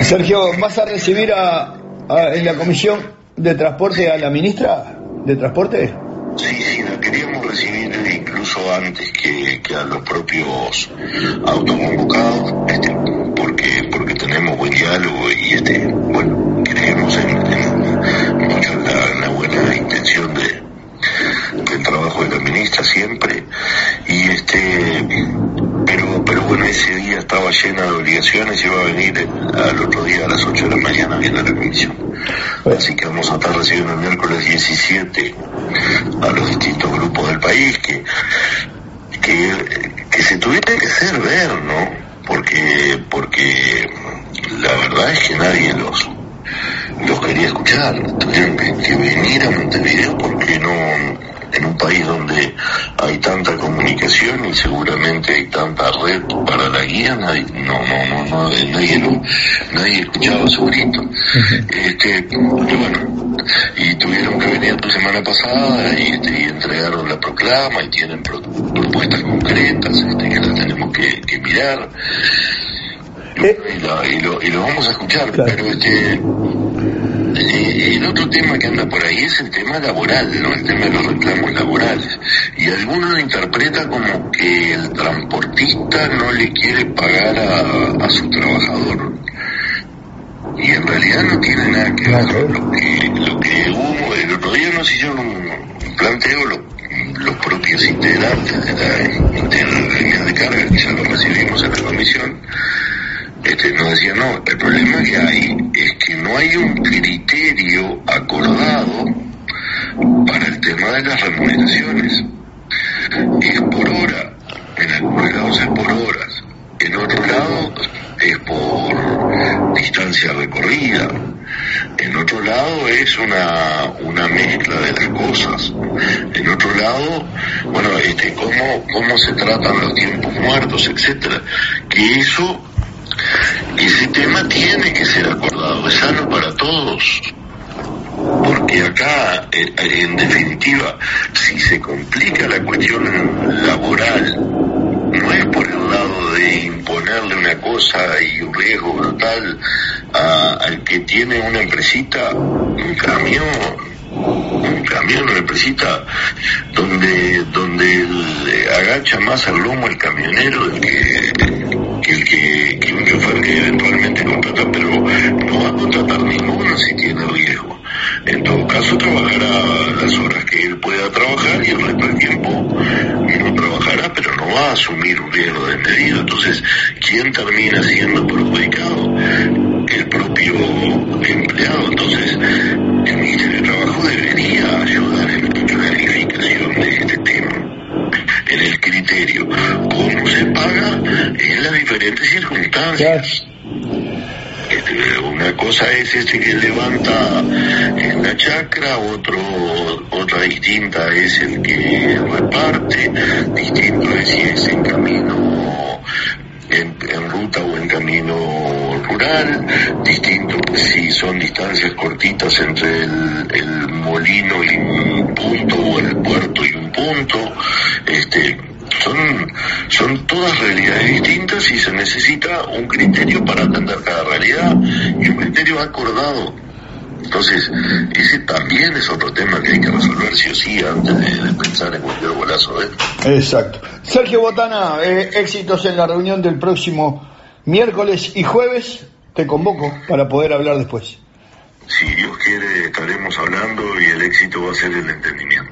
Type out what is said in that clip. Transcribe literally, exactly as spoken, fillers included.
Sergio, ¿vas a recibir a, a, en la Comisión de Transporte a la ministra de Transporte? Sí, sí, la queríamos recibir incluso antes que, que a los propios autoconvocados, este, porque porque tenemos buen diálogo y este, bueno, creemos en, en mucho en la, en la buena intención de del trabajo de la ministra siempre, y este pero pero bueno, ese día estaba llena de obligaciones y iba a venir el, al otro día a las ocho de la mañana viene a la comisión. Así que vamos a estar recibiendo el miércoles diecisiete a los distintos grupos del país que que, que se tuvieran que hacer ver, ¿no? Porque porque la verdad es que nadie los los quería escuchar, tuvieron que, que venir a Montevideo porque no, en un país donde hay tanta comunicación y seguramente hay tanta red para la guía, nadie, no, no, no, no, nadie, lo, nadie escuchaba su grito. Uh-huh. Este, y bueno, y tuvieron que venir la semana pasada y, este, y entregaron la proclama y tienen pro, propuestas concretas este, que las tenemos que, que mirar. ¿Eh? Y, la, y, lo, y lo vamos a escuchar, claro. Pero este eh, el otro tema que anda por ahí es el tema laboral, ¿no? El tema de los reclamos laborales, y alguno lo interpreta como que el transportista no le quiere pagar a, a su trabajador, y en realidad no tiene nada que ver. Lo que, lo que hubo el otro día nos hicieron un, un planteo lo, los propios integrantes de la interlínea de carga, que ya lo recibimos en la comisión. Este, nos decía, no, el problema que hay es que no hay un criterio acordado para el tema de las remuneraciones. Es por hora, en algunos lados es por horas, en otros lados es por distancia recorrida, en otro lado es una una mezcla de las cosas, en otro lado, bueno, este, cómo, cómo se tratan los tiempos muertos, etcétera, que eso ese tema tiene que ser acordado, es sano para todos, porque acá, en definitiva, si se complica la cuestión laboral, no es por el lado de imponerle una cosa y un riesgo brutal a, al que tiene una empresita, un camión, un camión, una empresita donde donde le agacha más al lomo el camionero del que, que el que, que un chofer que eventualmente contrata, pero no va a contratar ninguno si tiene riesgo. En todo caso trabajará las horas que él pueda trabajar y el resto del tiempo no trabajará, pero no va a asumir un riesgo desmedido. Entonces, ¿quién termina siendo perjudicado? El propio empleado. Entonces, el Ministerio de Trabajo debería ayudar en la clarificación de este tema, en el criterio, cómo se paga en las diferentes circunstancias. Este, una cosa es este que levanta en la chacra, otro otra distinta es el que reparte, distinto es si es en camino en, en ruta o en camino rural, distinto si son distancias cortitas entre el, el molino y un punto o el puerto y un punto. Este Son, son todas realidades distintas y se necesita un criterio para atender cada realidad y un criterio acordado. Entonces, ese también es otro tema que hay que resolver sí o sí antes de, de pensar en cualquier golazo, ¿eh? Exacto. Sergio Botana, eh, éxitos en la reunión del próximo miércoles y jueves. Te convoco para poder hablar después. Si Dios quiere, estaremos hablando y el éxito va a ser el entendimiento.